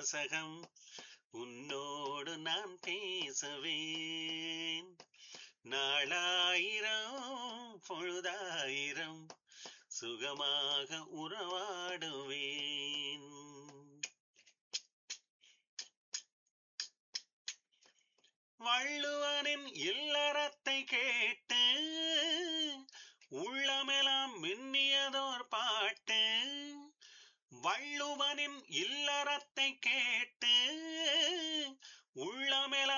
வாசகம் உன்னோடு நான் பேசுவேன். நாளாயிரம் பொழுதாயிரம் சுகமாக உறவாடுவேன். வள்ளுவனின் இல்லறத்தை கேட்டு உள்ளமெல்லாம் மின்னியதோர் பாட்டு. வள்ளுவனின் இல்லறத்தை கேட்டு உள்ளமெல்லாம்